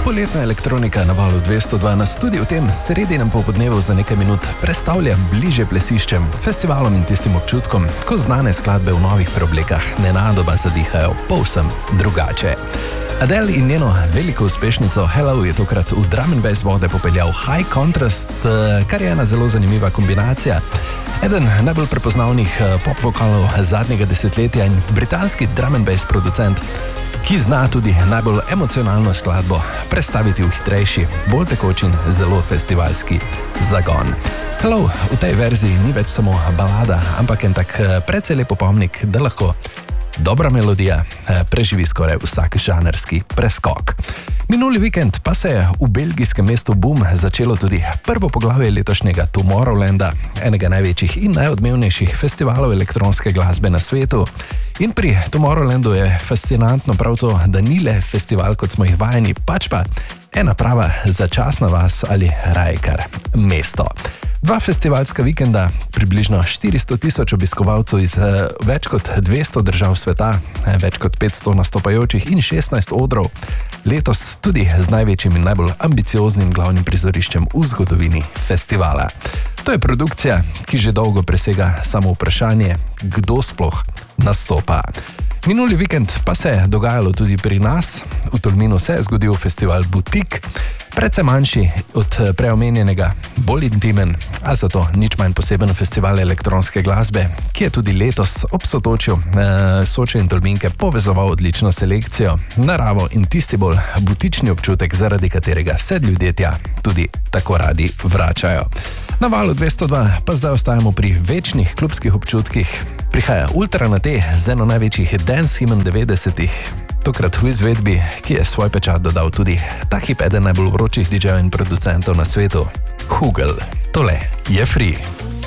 Poletna elektronika na valu 202 nas tudi v tem sredinem popodnevu za nekaj minut predstavlja bliže plesiščem, festivalom in tistim občutkom, ko znane skladbe v novih preoblekah nenadoma zadihajo povsem drugače. Adele in njeno veliko uspešnico Hello je tokrat v drum and bass vode popeljal High Contrast, kar je ena zelo zanimiva kombinacija. Eden najbolj prepoznavnih pop vokalov zadnjega desetletja in britanski drum and bass producent, ki zna tudi najbolj emocionalno skladbo prestaviti v hitrejši, bolj tekoč in zelo festivalski zagon. Hello v tej verziji ni več samo balada, ampak en tak precej lep opomnik, da lahko dobra melodija preživi skoraj vsak žanrski preskok. Minuli vikend pa se je v belgijskem mestu Boom začelo tudi prvo poglavje letošnjega Tomorrowlanda, enega največjih in najodmevnejših festivalov elektronske glasbe na svetu. In pri Tomorrowlandu je fascinantno prav to, da ni le festival, kot smo jih vajeni, pač pa ena prava začasna vas ali raje kar mesto. Dva festivalska vikenda, približno 400 tisoč obiskovalcev iz več kot 200 držav sveta, več kot 500 nastopajočih in 16 odrov, letos tudi z največjim in najbolj ambicioznim glavnim prizoriščem v zgodovini festivala. To je produkcija, ki že dolgo presega samo vprašanje, kdo sploh nastopa. Minuli vikend pa se je dogajalo tudi pri nas. V Tolminu se je zgodil festival Butik, precej manjši od preomenjenega, bolj intimen, a zato nič manj poseben festival elektronske glasbe, ki je tudi letos ob Sotočju Soče in Tolminke povezoval odlično selekcijo, naravo in tisti bolj butični občutek, zaradi katerega se ljudje tja tudi tako radi vračajo. Na valu 202 pa zdaj ostajamo pri večnih klubskih občutkih. Prihaja Ultra na te z eno največjih dance himen 90-ih, tokrat v izvedbi, ki je svoj pečat dodal tudi ta hip eden najbolj vročih DJ-jev in producentov na svetu, Hugel. Tole je Free.